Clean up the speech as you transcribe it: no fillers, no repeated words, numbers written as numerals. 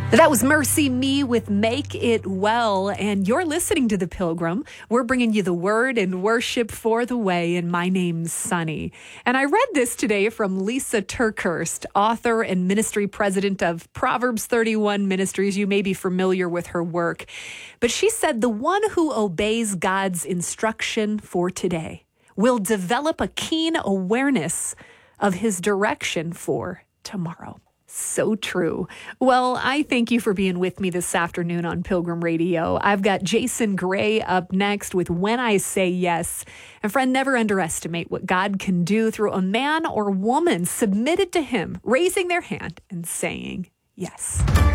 That was Mercy Me with Make It Well, and you're listening to The Pilgrim. We're bringing you the word and worship for the way, and my name's Sunny. And I read this today from Lisa TerKeurst, author and ministry president of Proverbs 31 Ministries. You may be familiar with her work, but she said the one who obeys God's instruction for today will develop a keen awareness of his direction for tomorrow. So true. Well, I thank you for being with me this afternoon on Pilgrim Radio. I've got Jason Gray up next with When I Say Yes. And friend, never underestimate what God can do through a man or woman submitted to him, raising their hand and saying yes.